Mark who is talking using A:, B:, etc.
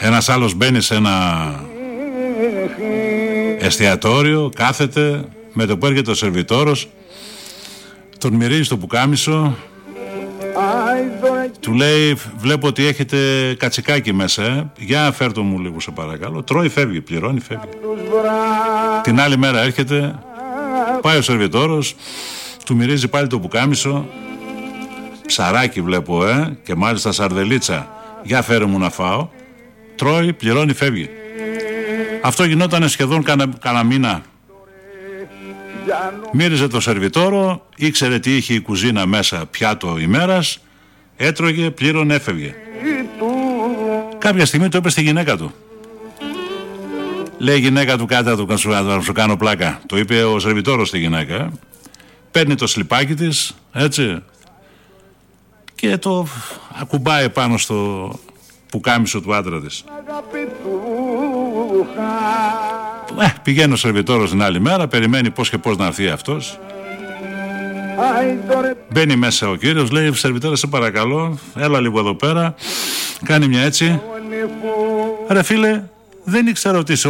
A: Ένας άλλος μπαίνει σε ένα εστιατόριο, κάθεται, με το που έρχεται ο σερβιτόρος τον μυρίζει στο πουκάμισο, του λέει βλέπω ότι έχετε κατσικάκι μέσα, για φέρτο μου λίγο σε παρακαλώ. Τρώει, φεύγει, πληρώνει, φεύγει. Την άλλη μέρα έρχεται, πάει ο σερβιτόρος, του μυρίζει πάλι το πουκάμισο, ψαράκι βλέπω και μάλιστα σαρδελίτσα, για φέρε μου να φάω. Τρώει, πληρώνει, φεύγει. Αυτό γινόταν σχεδόν κάνα μήνα. Μύριζε το σερβιτόρο, ήξερε τι είχε η κουζίνα μέσα πιάτο ημέρας, έτρωγε, πλήρωνε, έφευγε. Κάποια στιγμή το είπε στη γυναίκα του. Λέει η γυναίκα του κάτι να σου κάνω πλάκα. Το είπε ο σερβιτόρος στη γυναίκα. Παίρνει το σλιπάκι της, έτσι, και το ακουμπάει πάνω στο πουκάμισο του άντρα της. Πηγαίνει ο σερβιτόρος την άλλη μέρα, περιμένει πώς και πώς να έρθει αυτός. Μπαίνει μέσα ο κύριος, λέει σερβιτόρα σε παρακαλώ, έλα λίγο εδώ πέρα. Κάνει μια έτσι. Ρε φίλε, δεν ήξερα ότι είσαι